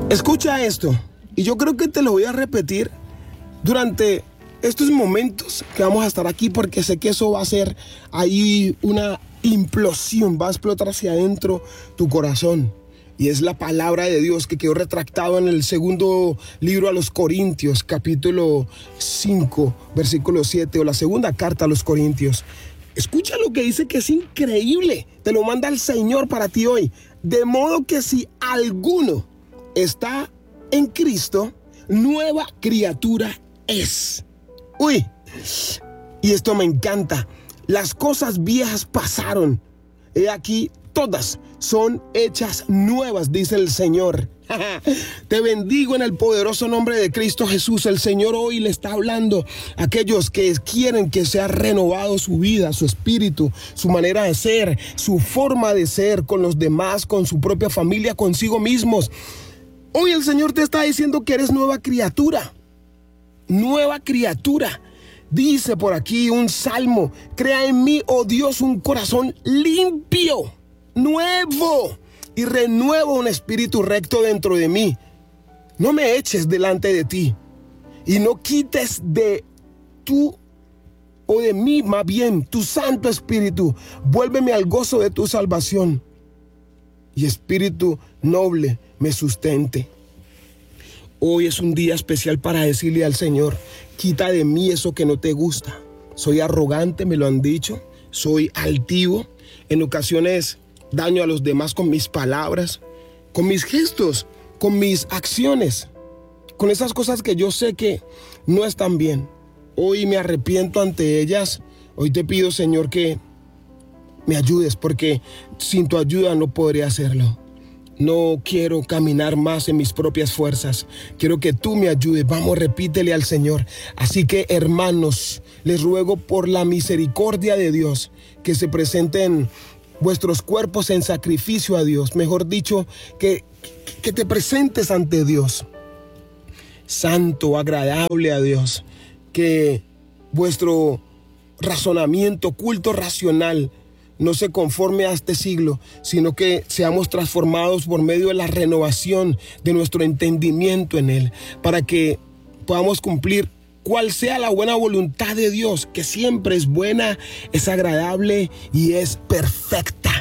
Escucha esto, y yo creo que te lo voy a repetir durante estos momentos que vamos a estar aquí, porque sé que eso va a ser ahí una implosión, va a explotar hacia adentro tu corazón. Y es la palabra de Dios que quedó retractado en el segundo libro a los Corintios, capítulo 5, versículo 7, o la segunda carta a los Corintios. Escucha lo que dice, que es increíble. Te lo manda el Señor para ti hoy. De modo que si alguno está en Cristo, nueva criatura es. Uy, y esto me encanta. Las cosas viejas pasaron. He aquí, todas son hechas nuevas, dice el Señor. Te bendigo en el poderoso nombre de Cristo Jesús. El Señor hoy le está hablando a aquellos que quieren que sea renovado su vida, su espíritu, su manera de ser, su forma de ser con los demás, con su propia familia, consigo mismos. Hoy el Señor te está diciendo que eres nueva criatura. Nueva criatura. Dice por aquí un salmo: crea en mí, oh Dios, un corazón limpio, nuevo, y renueva un espíritu recto dentro de mí. No me eches delante de ti, y no quites de tú o de mí, más bien, tu Santo Espíritu. Vuélveme al gozo de tu salvación, y espíritu noble me sustente. Hoy es un día especial para decirle al Señor: quita de mí eso que no te gusta. Soy arrogante, me lo han dicho. Soy altivo. En ocasiones daño a los demás con mis palabras, con mis gestos, con mis acciones, con esas cosas que yo sé que no están bien. Hoy me arrepiento ante ellas. Hoy te pido, Señor, que me ayudes, porque sin tu ayuda no podré hacerlo. No quiero caminar más en mis propias fuerzas. Quiero que tú me ayudes. Vamos, repítele al Señor. Así que, hermanos, les ruego por la misericordia de Dios que se presenten vuestros cuerpos en sacrificio a Dios. Mejor dicho, que te presentes ante Dios, santo, agradable a Dios. Que vuestro razonamiento, culto racional, no se conforme a este siglo, sino que seamos transformados por medio de la renovación de nuestro entendimiento en Él, para que podamos cumplir cual sea la buena voluntad de Dios, que siempre es buena, es agradable y es perfecta.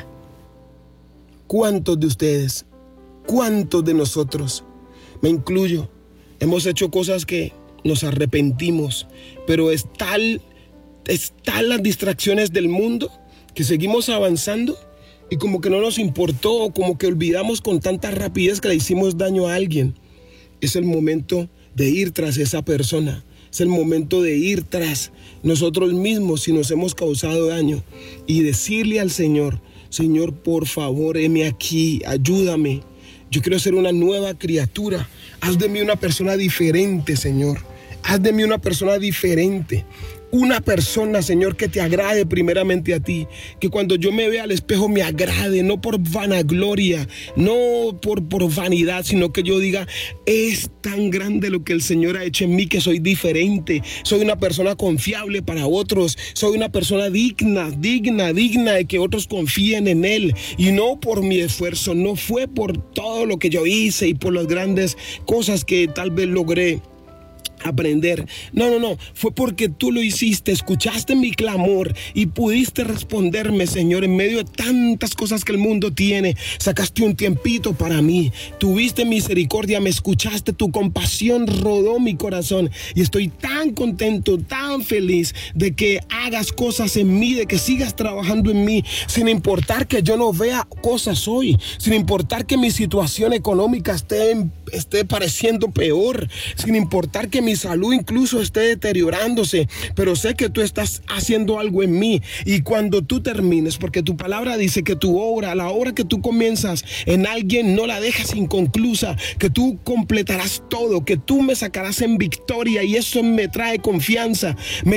¿Cuántos de ustedes, cuántos de nosotros, me incluyo, hemos hecho cosas que nos arrepentimos, pero es tal las distracciones del mundo que seguimos avanzando y como que no nos importó, como que olvidamos con tanta rapidez que le hicimos daño a alguien? Es el momento de ir tras esa persona. Es el momento de ir tras nosotros mismos si nos hemos causado daño y decirle al Señor: Señor, por favor, heme aquí, ayúdame. Yo quiero ser una nueva criatura. Haz de mí una persona diferente, Señor. Haz de mí una persona diferente. Una persona, Señor, que te agrade primeramente a ti. Que cuando yo me vea al espejo me agrade, no por vanagloria, no por vanidad, sino que yo diga: es tan grande lo que el Señor ha hecho en mí, que soy diferente. Soy una persona confiable para otros. Soy una persona digna de que otros confíen en Él. Y no por mi esfuerzo, no fue por todo lo que yo hice y por las grandes cosas que tal vez logré aprender. No, fue porque tú lo hiciste, escuchaste mi clamor y pudiste responderme, Señor, en medio de tantas cosas que el mundo tiene. Sacaste un tiempito para mí, tuviste misericordia, me escuchaste, tu compasión rodó mi corazón y estoy tan contento, tan feliz de que hagas cosas en mí, de que sigas trabajando en mí, sin importar que yo no vea cosas hoy, sin importar que mi situación económica esté pareciendo peor, sin importar que mi salud incluso esté deteriorándose, pero sé que tú estás haciendo algo en mí. Y cuando tú termines, porque tu palabra dice que tu obra, la obra que tú comienzas en alguien, no la dejas inconclusa, que tú completarás todo, que tú me sacarás en victoria, y eso me trae confianza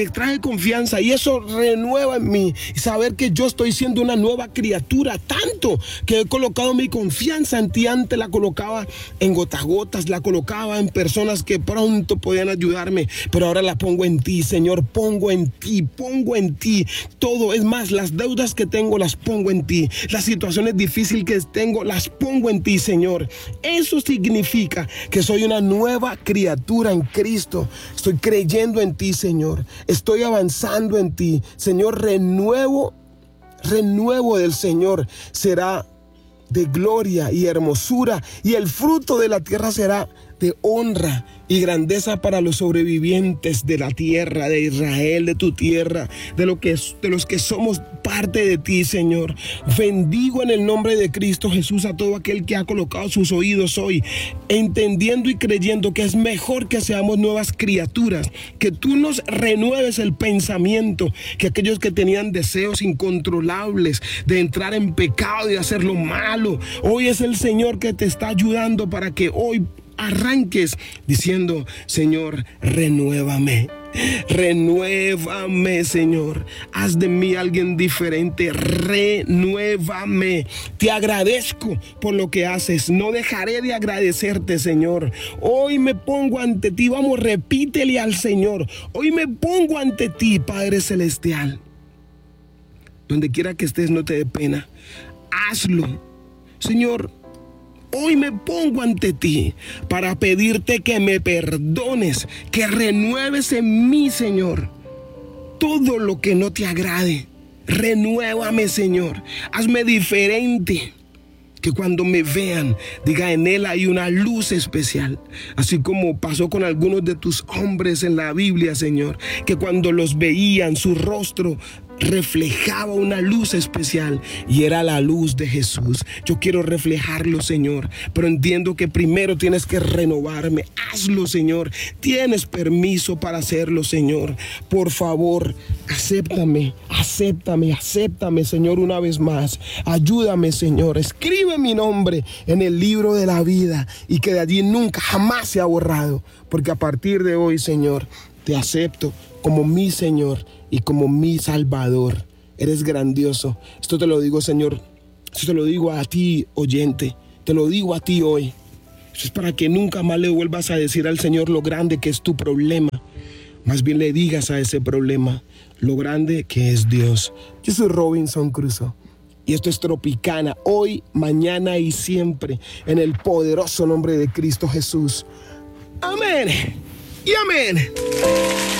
y eso renueva en mí, y saber que yo estoy siendo una nueva criatura, tanto que he colocado mi confianza en ti. Antes la colocaba en gotagotas, la colocaba en personas que pronto podían podían ayudarme, pero ahora la pongo en ti, Señor, pongo en ti todo. Es más, las deudas que tengo las pongo en ti, las situaciones difíciles que tengo las pongo en ti, Señor. Eso significa que soy una nueva criatura en Cristo. Estoy creyendo en ti, Señor, estoy avanzando en ti, Señor. Renuevo del Señor será de gloria y hermosura, y el fruto de la tierra será de honra y grandeza para los sobrevivientes de la tierra, de Israel, de tu tierra, de los que somos parte de ti, Señor. Bendigo en el nombre de Cristo Jesús a todo aquel que ha colocado sus oídos hoy, entendiendo y creyendo que es mejor que seamos nuevas criaturas, que tú nos renueves el pensamiento, que aquellos que tenían deseos incontrolables de entrar en pecado y hacer lo malo, hoy es el Señor que te está ayudando para que hoy arranques diciendo: Señor, renuévame, Señor, haz de mí alguien diferente, renuévame. Te agradezco por lo que haces, no dejaré de agradecerte, Señor. Hoy me pongo ante ti, vamos, repítele al Señor: hoy me pongo ante ti, Padre Celestial. Donde quiera que estés, no te dé pena, hazlo, Señor. Hoy me pongo ante ti para pedirte que me perdones, que renueves en mí, Señor, todo lo que no te agrade. Renuévame, Señor. Hazme diferente. Que cuando me vean, diga: en él hay una luz especial. Así como pasó con algunos de tus hombres en la Biblia, Señor, que cuando los veían, su rostro reflejaba una luz especial, y era la luz de Jesús. Yo quiero reflejarlo, Señor, pero entiendo que primero tienes que renovarme. Hazlo, Señor. Tienes permiso para hacerlo, Señor. Por favor, acéptame, Señor, una vez más. Ayúdame, Señor. Escribe mi nombre en el libro de la vida, y que de allí nunca, jamás se ha borrado, porque a partir de hoy, Señor, te acepto como mi Señor y como mi Salvador. Eres grandioso. Esto te lo digo, Señor. Esto te lo digo a ti, oyente. Te lo digo a ti hoy. Esto es para que nunca más le vuelvas a decir al Señor lo grande que es tu problema. Más bien le digas a ese problema lo grande que es Dios. Yo soy Robinson Crusoe, y esto es Tropicana, hoy, mañana y siempre, en el poderoso nombre de Cristo Jesús. Amén y amén.